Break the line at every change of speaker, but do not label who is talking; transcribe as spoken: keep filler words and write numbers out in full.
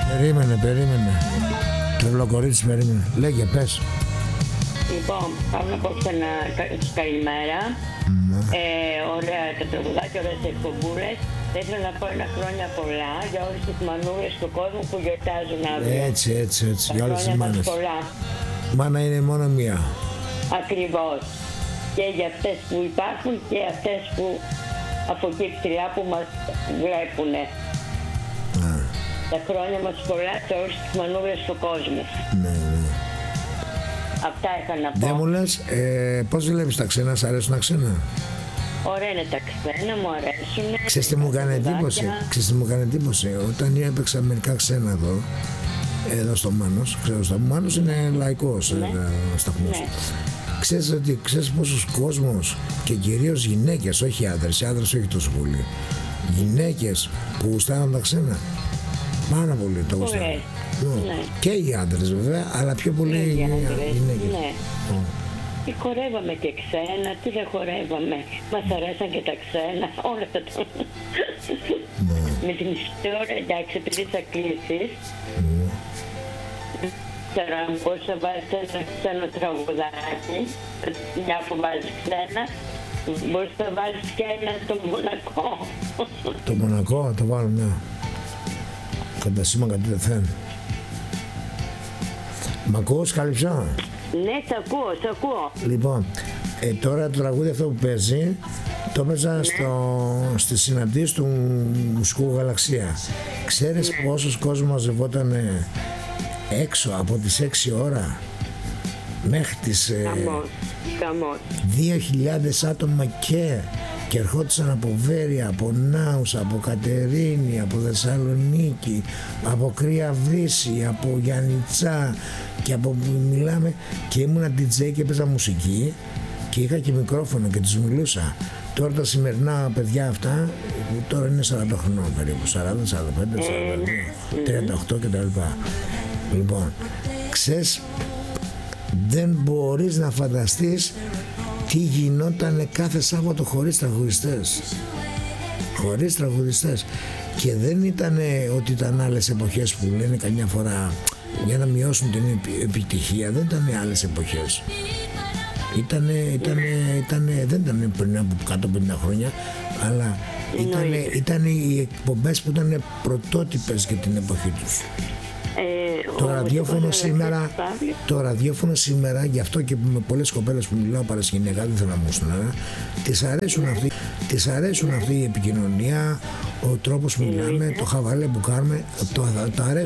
Περίμενε, περίμενε. Τρελό κορίτσι, περίμενε. Λέγε, πες.
Λοιπόν, πάω να πω ξανά κα- καλημέρα.
Ναι.
Ε, ωραία τα τραγουδάκια, ωραίες εκπομπούλες. Θα ήθελα να πω ένα χρόνια πολλά για όλες τις μανούλες του κόσμου που γιορτάζουν αύριο.
Έτσι, έτσι, έτσι.
Τα
Για όλες τις
χρόνια μας
μάνες.
πολλά.
Μάνα είναι μόνο μία.
Ακριβώς. Και για αυτές που υπάρχουν και αυτές που από εκεί ψηλά που μας βλέπουνε.
Α,
Τα χρόνια μας πολλά σε όλες τις μανούλες του κόσμου.
ναι, ναι.
Αυτά είχα να πω.
Δεν μου λες, ε, πώς βλέπεις τα ξένα, σ' αρέσουν τα ξένα?
Ωραία είναι τα ξένα, μου αρέσουνε.
Ξέρεις τι μου έκανε εντύπωση, ξέρεις τι μου έκανε εντύπωση, όταν έπαιξα μερικά ξένα εδώ, εδώ στο Μάνος, ξέρω, στο Μάνος είναι λαϊκός
Ναι.
ε, σταθμός.
Ναι.
Ξέρεις ότι ξέρεις πόσος κόσμος και κυρίως γυναίκες, όχι άντρες, οι άντρες όχι τόσο πολύ, γυναίκες που γουστάραν τα ξένα, πάρα πολύ το γουστάραν.
Ωραίες. Ναι.
Και οι άντρες βέβαια, αλλά πιο πολύ
Ναι,
οι
οι άντρες,
γυναίκες.
ναι. Και χορεύαμε και ξένα, τι δεν χορεύαμε. Μας αρέσαν και τα ξένα, όλα τα τα... Με την ιστορία, εντάξει, επειδή θα κλείσεις, ξέρω αν μπορείς να βάλεις ένα ξένο τραγουδάκι, μια που βάζεις ξένα, μπορείς να βάλεις και ένα το Μονακό.
Το Μονακό, το βάλω μια. Κατά σήμα κατευθέν. Μ' ακούς, Καλυψά?
Ναι, σ' ακούω, σ' ακούω.
Λοιπόν, ε, τώρα το τραγούδι αυτό που παίζει, το έπαιζα στο, στις συναντήσεις του Μουσικού Γαλαξία. Ξέρεις πόσος κόσμος μαζευόταν έξω από τις έξι ώρα μέχρι τις ε,
Καμός, καμός.
δύο χιλιάδες άτομα και και ερχόντουσαν από Βέρεια, από Νάουσα, από Κατερίνη, από Θεσσαλονίκη, από Κρύα Βρύση, από Γιαννιτσά και από μιλάμε και ήμουνα ντι τζέι και έπαιζα μουσική και είχα και μικρόφωνο και τους μιλούσα. Τώρα τα σημερινά παιδιά αυτά τώρα είναι σαράντα χρονών περίπου, σαράντα, σαράντα πέντε, σαράντα δύο, τριάντα οκτώ κτλ. Λοιπόν, ξέρεις, δεν μπορείς να φανταστείς τι γινότανε κάθε Σάββατο χωρίς τραγουδιστές. Χωρίς τραγουδιστές. Και δεν ήταν ότι ήταν άλλες εποχές που λένε καμιά φορά για να μειώσουν την επιτυχία. Δεν ήταν άλλες εποχές. Ήτανε, ήτανε, ήτανε, δεν ήταν πριν από κάτω πενήντα χρόνια, αλλά ήταν, ήταν οι εκπομπές που ήταν πρωτότυπες για την εποχή τους.
Ε,
Το
ο
ραδιόφωνο
μουσικός
σήμερα,
Παύλος,
το ραδιόφωνο σήμερα, γι' αυτό και με πολλές κοπέλες που μιλάω παρασκηνιακά, δεν θέλω να μου στείλουν, τις αρέσουν αυτή, τις αρέσουν αυτή η επικοινωνία, ο τρόπος που μιλάμε, το χαβαλέ που κάνουμε, το, το αρέσουν.